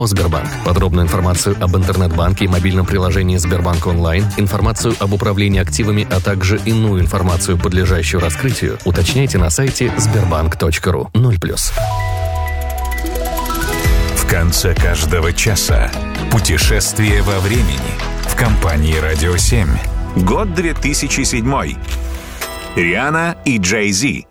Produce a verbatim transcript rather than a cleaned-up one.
о Сбербанк. Подробную информацию об интернет-банке и мобильном приложении Сбербанк онлайн, информацию об управлении активами, а также иную информацию, подлежащую раскрытию, уточняйте на сайте сбербанк точка ру. ноль плюс. В конце каждого часа путешествие во времени в компании «Радио семь». Год две тысячи седьмой. Риhanna и Джей Зи.